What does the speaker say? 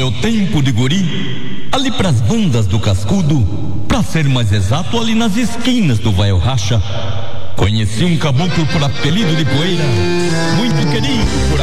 meu tempo de guri, ali pras bandas do Cascudo, pra ser mais exato, ali nas esquinas do Vai o Racha, conheci um caboclo por apelido de Poeira, muito querido por